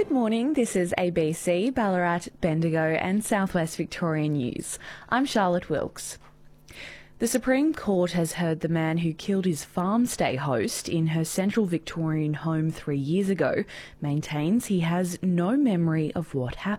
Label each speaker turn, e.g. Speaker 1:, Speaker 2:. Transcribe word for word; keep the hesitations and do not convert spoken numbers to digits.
Speaker 1: Good morning, this is A B C, Ballarat, Bendigo and Southwest Victoria News. I'm Charlotte Wilkes. The Supreme Court has heard the man who killed his farm stay host in her central Victorian home three years ago maintains he has no memory of what happened.